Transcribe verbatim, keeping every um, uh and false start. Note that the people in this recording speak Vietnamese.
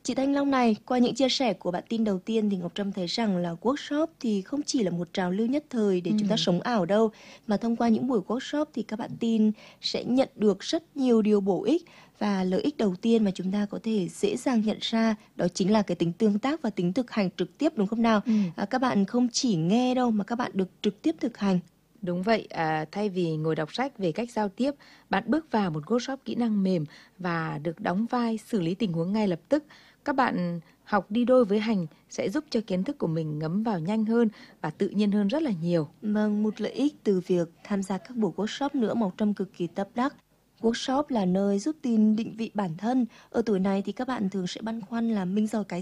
Chị Thanh Long này, qua những chia sẻ của bạn tin đầu tiên thì Ngọc Trâm thấy rằng là workshop thì không chỉ là một trào lưu nhất thời để chúng ta Ừm. sống ảo đâu, mà thông qua những buổi workshop thì các bạn tin sẽ nhận được rất nhiều điều bổ ích. Và lợi ích đầu tiên mà chúng ta có thể dễ dàng nhận ra đó chính là cái tính tương tác và tính thực hành trực tiếp, đúng không nào? Ừm. À, các bạn không chỉ nghe đâu mà các bạn được trực tiếp thực hành. Đúng vậy, à, thay vì ngồi đọc sách về cách giao tiếp, bạn bước vào một workshop kỹ năng mềm và được đóng vai xử lý tình huống ngay lập tức. Các bạn học đi đôi với hành sẽ giúp cho kiến thức của mình ngấm vào nhanh hơn và tự nhiên hơn rất là nhiều. Vâng, một lợi ích từ việc tham gia các buổi workshop nữa mà Ngọc Trâm cực kỳ tâm đắc. Workshop là nơi giúp tin định vị bản thân. Ở tuổi này thì các bạn thường sẽ băn khoăn là mình giỏi cái